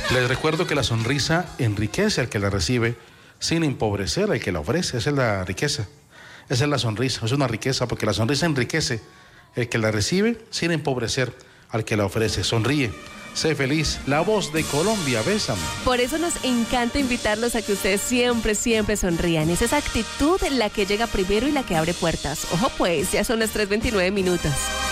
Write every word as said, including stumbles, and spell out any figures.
Les recuerdo que la sonrisa enriquece al que la recibe sin empobrecer al que la ofrece. Esa es la riqueza. Esa es la sonrisa. Es una riqueza porque la sonrisa enriquece el que la recibe sin empobrecer al que la ofrece. Sonríe. Sé feliz. La voz de Colombia, bésame. Por eso nos encanta invitarlos a que ustedes siempre, siempre sonrían. Es esa actitud la que llega primero y la que abre puertas. Ojo pues, ya son las tres veintinueve minutos.